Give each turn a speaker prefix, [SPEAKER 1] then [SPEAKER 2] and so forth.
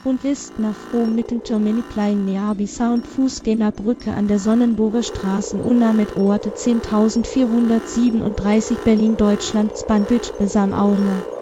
[SPEAKER 1] und ist nach Rom mit dem Termini Plain-Neabi und Fußgängerbrücke an der Sonnenburger Straße Unna mit Orte 10.437 Berlin Deutschland Spanbitch Besam Auna